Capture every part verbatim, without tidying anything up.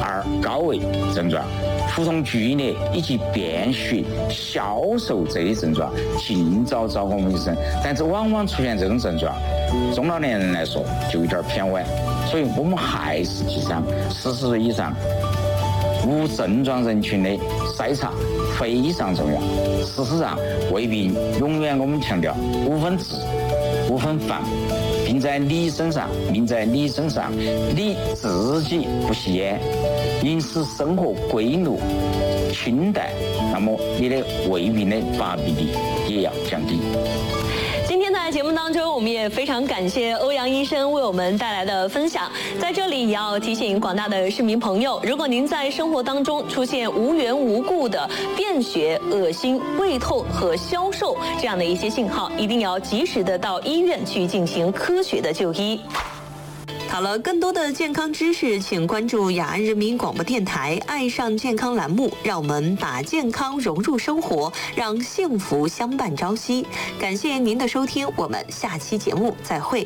二、高位症状，腹痛剧烈以及便血、消瘦这些症状，尽早找我们医生。但是往往出现这种症状，中老年人来说就有点偏晚，所以我们还是提倡四十岁以上无症状人群的筛查非常重要。事实上，胃病永远我们强调无分治、无分防，病在你身上，命在你身上，你自己不吸烟，饮食生活规律清淡，那么你的胃病的发病率也要降低。 今天在节目当中，我们也非常感谢欧阳医生为我们带来的分享。在这里也要提醒广大的市民朋友，如果您在生活当中出现无缘无故的便血、恶心、胃痛和消瘦这样的一些信号，一定要及时的到医院去进行科学的就医。好了，更多的健康知识，请关注雅安人民广播电台爱上健康栏目，让我们把健康融入生活，让幸福相伴朝夕。感谢您的收听，我们下期节目再会。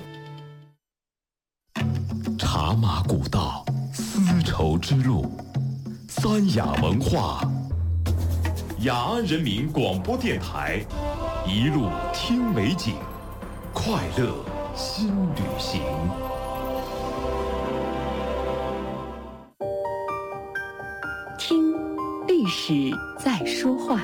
茶马古道，丝绸之路，三雅文化，雅安人民广播电台，一路听美景，快乐新旅行。 听历史在说话。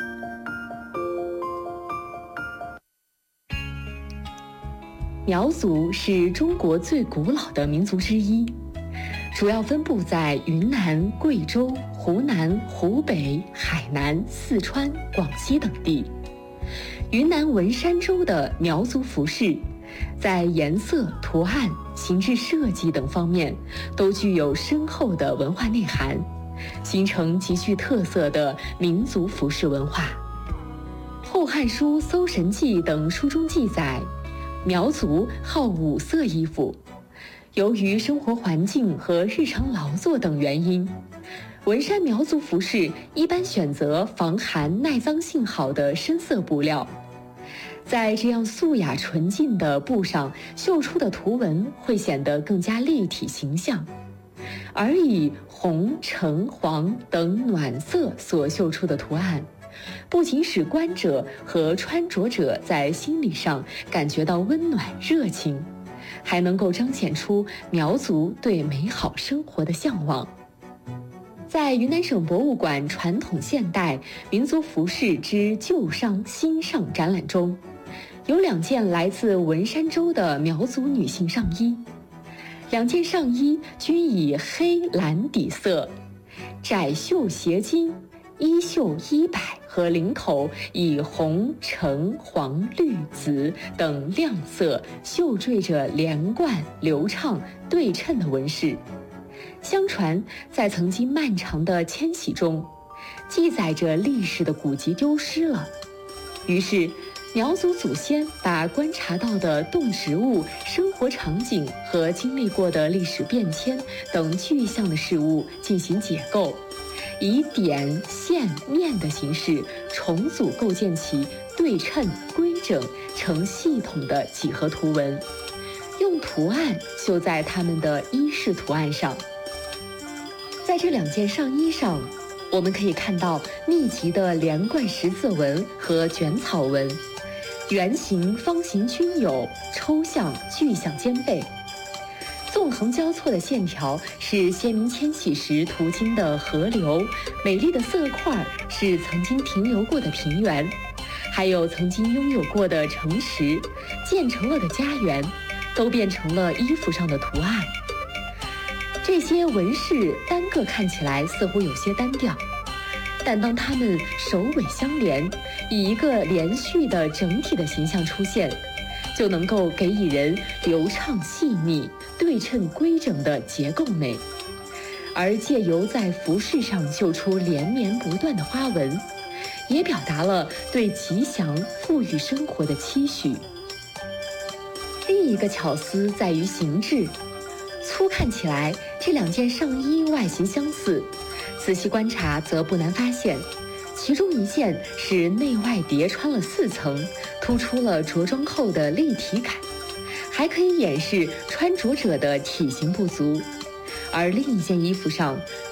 苗族是中国最古老的民族之一，主要分布在云南、贵州、湖南、湖北、海南、四川、广西等地。云南文山州的苗族服饰，在颜色、图案、形制设计等方面都具有深厚的文化内涵，形成极具特色的民族服饰文化。《后汉书·搜神记》等书中记载，苗族好五色衣服，由于生活环境和日常劳作等原因，文山苗族服饰一般选择防寒耐脏性好的深色布料。在这样素雅纯净的布上绣出的图文会显得更加立体形象，而以红、橙、黄等暖色所绣出的图案，不仅使观者和穿着者在心理上感觉到温暖热情，还能够彰显出苗族对美好生活的向往。在云南省博物馆传统现代民族服饰之旧上新上展览中，有两件来自文山州的苗族女性上衣。两件上衣均以黑蓝底色，窄袖斜襟，衣袖衣摆和领口以红、橙、黄、绿、紫等亮色绣缀着连贯、流畅、对称的纹饰。相传，在曾经漫长的迁徙中，记载着历史的古籍丢失了，于是苗族祖先把观察到的动植物、生活场景和经历过的历史变迁等具象的事物进行解构，以点、线、面的形式重组构建起对称、规整、成系统的几何图文，用图案绣在他们的衣饰图案上。在这两件上衣上，我们可以看到密集的连贯十字纹和卷草纹，圆形、方形均有，抽象、具象兼备。纵横交错的线条是先民迁徙时途经的河流，美丽的色块是曾经停留过的平原，还有曾经拥有过的城池，建成了的家园，都变成了衣服上的图案。这些纹饰单个看起来似乎有些单调，但当它们首尾相连，以一个连续的整体的形象出现，就能够给予人流畅细腻、对称规整的结构美。而借由在服饰上绣出连绵不断的花纹，也表达了对吉祥富裕生活的期许。另一个巧思在于形制，粗看起来这两件上衣外形相似，仔细观察则不难发现，其中一件是内外叠穿了四层，突出了着装后的立体感，还可以掩饰穿着者的体型不足。而另一件衣服上